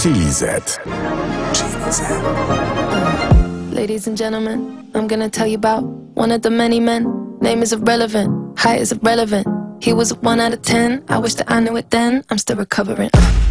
GZ. Ladies and gentlemen, I'm gonna tell you about one of the many men. Name is irrelevant, height is irrelevant. He was a 1 out of 10. I wish that I knew it then. I'm still recovering.